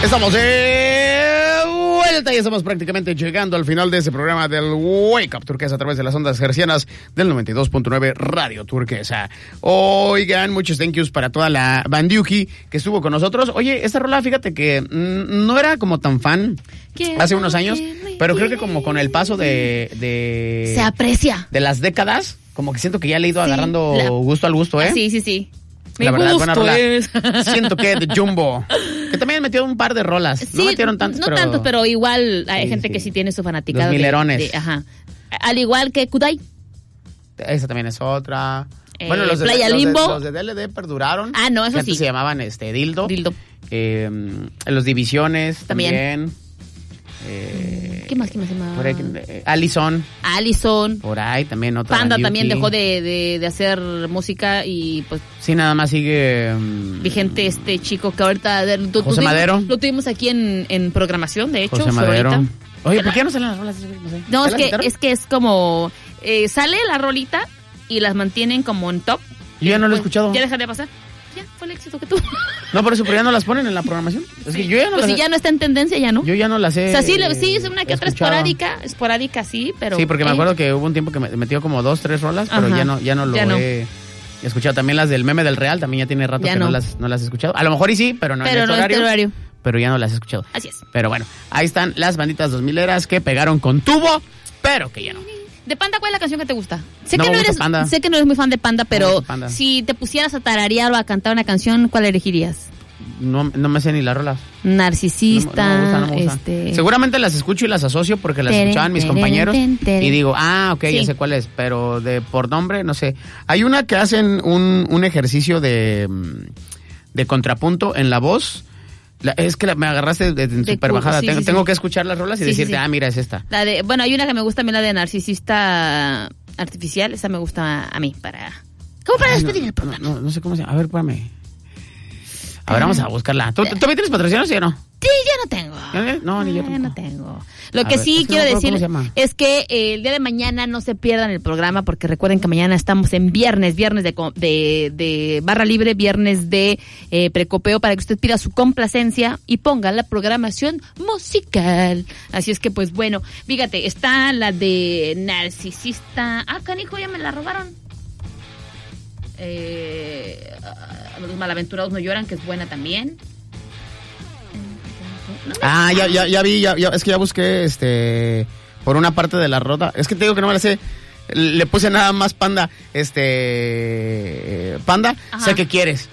Estamos de vuelta y estamos prácticamente llegando al final de este programa del Wake Up Turquesa a través de las ondas hercianas del 92.9 Radio Turquesa. Oigan, muchos thank yous para toda la bandiuki que estuvo con nosotros. Oye, esta rola, fíjate que no era como tan fan hace unos años, pero creo que como con el paso de se aprecia. De las décadas, como que siento que ya le he ido agarrando gusto al gusto, ¿eh? Sí. La verdad, buena rola. Siento que de Jumbo. Que también metió un par de rolas. Sí, no metieron tantos, no tantos, pero igual hay gente que sí tiene su fanaticada. Los milerones. Ajá. Al igual que Kudai. Esa también es otra. Bueno, los de Playa Limbo. Los de DLD perduraron. Ah, no, eso antes sí. se llamaban Dildo. Los Divisiones también. ¿Qué más se llamaba? Por ahí, Allison. Por ahí también otra. Panda Yuki. también dejó de hacer música y pues... Sí, nada más sigue... vigente este chico que ahorita... José Madero. Lo tuvimos aquí en programación, de hecho. José Madero. Oye, ¿por qué no salen las rolas? No, es que es como... sale la rolita y las mantienen como en top. Yo ya no lo he escuchado. Ya dejaría pasar. Ya, fue el éxito que tuvo. No, por eso, pero ya no las ponen en la programación. Es que yo ya no pues si ya no está en tendencia, ya no. Yo ya no las sé. O sea, sí, es una que otra esporádica, sí, pero... Sí, porque me acuerdo que hubo un tiempo que me metió como 2, 3 rolas, pero ya no he escuchado. También las del meme del Real, también ya tiene rato que no las he escuchado. A lo mejor y sí, pero no en este horario. Pero ya no las he escuchado. Así es. Pero bueno, ahí están las banditas 2000eras que pegaron con tubo, pero que ya no. ¿De Panda cuál es la canción que te gusta? Sé que no eres muy fan de Panda, pero Panda. Si te pusieras a tararear o a cantar una canción, ¿cuál elegirías? No me sé ni las rolas. Narcisista. No me gusta. Seguramente las escucho y las asocio porque las escuchaban mis compañeros y digo, ok, ya sé cuál es, pero por nombre no sé. Hay una que hacen un ejercicio de contrapunto en la voz. Es que me agarraste de super bajada. Tengo que escuchar las rolas y decirte, mira, es esta. Hay una que me gusta a mí, la de Narcisista Artificial. Esa me gusta a mí ¿Cómo para despedir el programa? No sé cómo se llama. A ver, espérame. A ver, vamos a buscarla. ¿Tú también tienes patrocinios, sí o no? Sí, ya no tengo. No, ni yo tampoco. No tengo. Lo que sí quiero decir es que el día de mañana no se pierdan el programa, porque recuerden que mañana estamos en viernes de barra libre, viernes de precopeo, para que usted pida su complacencia y ponga la programación musical. Así es que, pues bueno, fíjate, está la de Narcisista. Canijo, ya me la robaron. Los malaventurados no lloran, que es buena también. Ya vi, es que ya busqué por una parte de la rota. Es que te digo que no me la sé. Le puse nada más Panda. Panda, Ajá. Sé que quieres.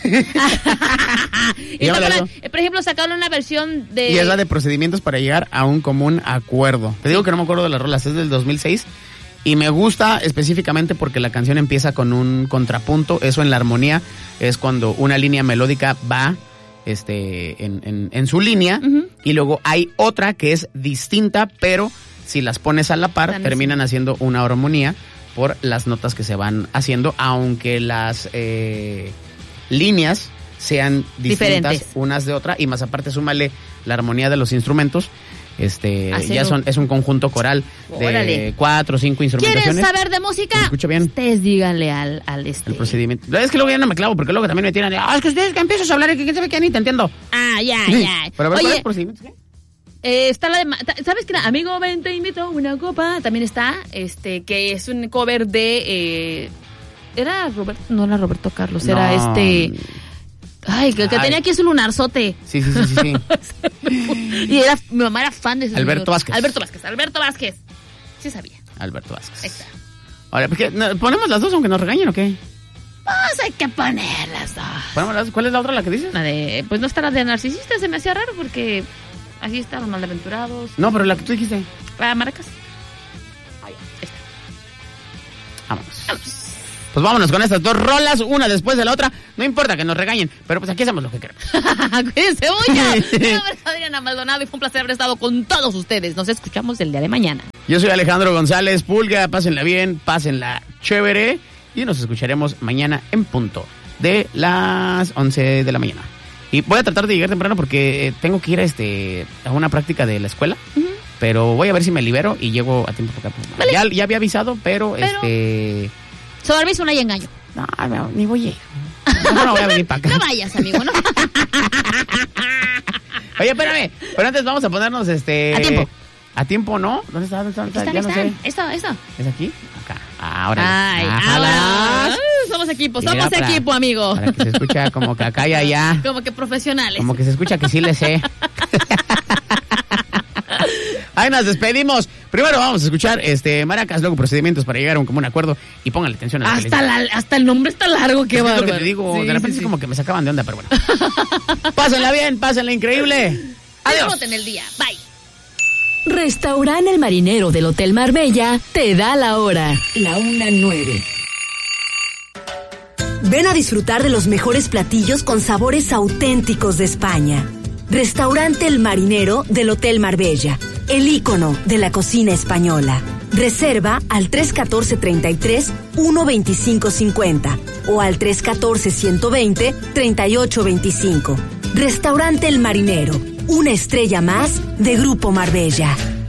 Por ejemplo, sacaron una versión de... Y es la de procedimientos para llegar a un común acuerdo. Te digo que no me acuerdo de las rolas, es del 2006. Y me gusta específicamente porque la canción empieza con un contrapunto. Eso en la armonía es cuando una línea melódica va en su línea, y luego hay otra que es distinta, pero si las pones a la par terminan haciendo una armonía por las notas que se van haciendo, aunque las líneas sean distintas diferentes unas de otra, y más aparte súmale la armonía de los instrumentos. Es un conjunto coral de 4 o 5 instrumentaciones. ¿Quieres saber de música? ¿Me escucho bien? Ustedes díganle al el procedimiento. Es que luego ya no me clavo, porque luego también me tiran es que ustedes que empiezas a hablar y que quién sabe qué, ni te entiendo. Ya. Pero a ver, ¿cuál es el procedimiento? Está la de... ¿Sabes qué? Amigo, ven, te invito a una copa. También está, que es un cover de... ¿Era Roberto? No era Roberto Carlos, era que tenía aquí su lunarzote. Sí. Y mi mamá era fan de ese Alberto Vázquez. Alberto Vázquez. Sí sabía. Alberto Vázquez. Ahí está. Ahora, ¿ponemos las dos aunque nos regañen o qué? Pues hay que poner las dos. ¿Cuál es la otra, la que dices? La de... Pues no está la de Narcisista, se me hacía raro porque... Así están los malaventurados. No, pero la que tú dijiste. Maracas. Ahí está. Vámonos. Pues vámonos con estas dos rolas, una después de la otra. No importa que nos regañen, pero pues aquí hacemos lo que queremos. ¡Cuídense mucho! Mi nombre es Adriana Maldonado y fue un placer haber estado con todos ustedes. Nos escuchamos el día de mañana. Yo soy Alejandro González Pulga. Pásenla bien, pásenla chévere. Y nos escucharemos mañana en punto de las 11 de la mañana. Y voy a tratar de llegar temprano porque tengo que ir a una práctica de la escuela. Pero voy a ver si me libero y llego a tiempo para acá. Vale. Ya había avisado, pero Sobreaviso, no hay engaño. No, ni voy a ir. No voy a venir para acá. No vayas, amigo, ¿no? Oye, espérame. Pero antes vamos a ponernos A tiempo. A tiempo, ¿no? ¿Dónde está? Ya no sé. Eso. ¿Es aquí? Acá. Ahora. Ay, ahora. Somos equipo, amigo. Para que se escucha como que acá y allá. Como que profesionales. Como que se escucha que sí le sé. Ahí nos despedimos. Primero vamos a escuchar maracas, luego procedimientos para llegar a un común acuerdo. Y pónganle atención a hasta el nombre está largo, qué bárbaro. Es lo que te digo, de repente es como que me sacaban de onda, pero bueno. Pásenla bien, pásenla increíble. Adiós. En el día. Bye. Restaurante El Marinero del Hotel Marbella te da la hora. La 1:09. Ven a disfrutar de los mejores platillos con sabores auténticos de España. Restaurante El Marinero del Hotel Marbella, el ícono de la cocina española. Reserva al 314-33-12550 o al 314-120-3825. Restaurante El Marinero, una estrella más de Grupo Marbella.